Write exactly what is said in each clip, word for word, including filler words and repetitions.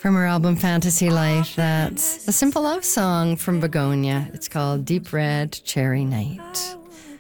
From her album Fantasy Life, that's a simple love song from Begonia. It's called Deep Red Cherry Night.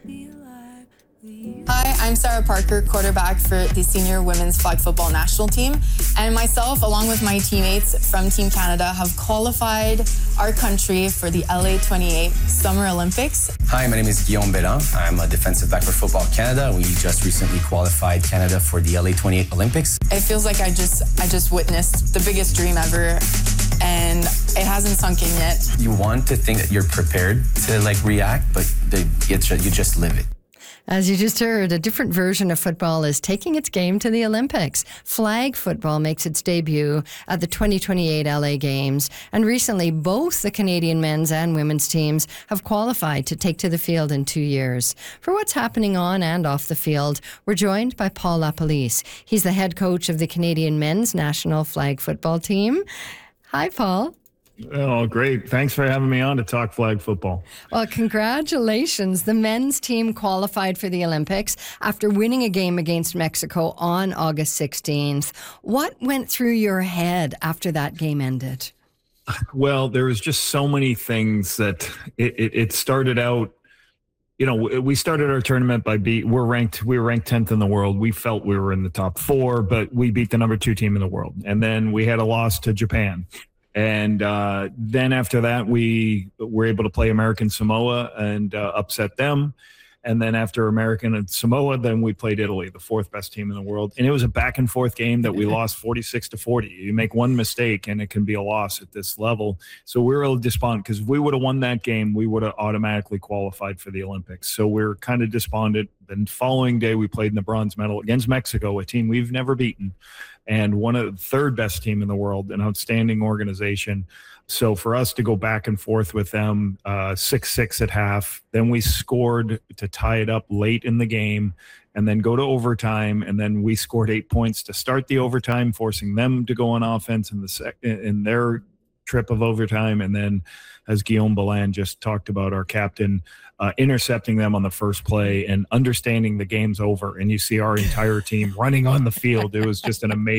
Hi, I'm Sarah Parker, quarterback for the senior women's flag football national team. And myself, along with my teammates from Team Canada, have qualified our country for the L A twenty-eight Summer Olympics. Hi, my name is Guillaume Bellin. I'm a defensive back for Football Canada. We just recently qualified Canada for the L A twenty-eight Olympics. It feels like I just, I just witnessed the biggest dream ever, and it hasn't sunk in yet. You want to think that you're prepared to like react, but the, it's, you just live it. As you just heard, a different version of football is taking its game to the Olympics. Flag football makes its debut at the twenty twenty-eight L A Games, and recently both the Canadian men's and women's teams have qualified to take to the field in two years. For what's happening on and off the field, we're joined by Paul LaPolice. He's the head coach of the Canadian men's national flag football team. Hi, Paul. Oh, great. Thanks for having me on to talk flag football. Well, congratulations. The men's team qualified for the Olympics after winning a game against Mexico on August sixteenth. What went through your head after that game ended? Well, there was just so many things that it, it, it started out. You know, we started our tournament by beat. We're ranked. We were ranked tenth in the world. We felt we were in the top four, but we beat the number two team in the world. And then we had a loss to Japan. And uh, then after that, we were able to play American Samoa and uh, upset them. And then after American and Samoa, then we played Italy, the fourth best team in the world. And it was a back and forth game that we lost forty-six to forty. You make one mistake and it can be a loss at this level. So we were a little despondent because if we would have won that game, we would have automatically qualified for the Olympics. So we we're kind of despondent. The following day, we played in the bronze medal against Mexico, a team we've never beaten, and one of the third best team in the world, an outstanding organization. So for us to go back and forth with them, uh, six six at half, then we scored to tie it up late in the game and then go to overtime. And then we scored eight points to start the overtime, forcing them to go on offense in the sec- in their trip of overtime. And then, as Guillaume Bellin just talked about, our captain uh, intercepting them on the first play and understanding the game's over. And you see our entire team running on the field. It was just an amazing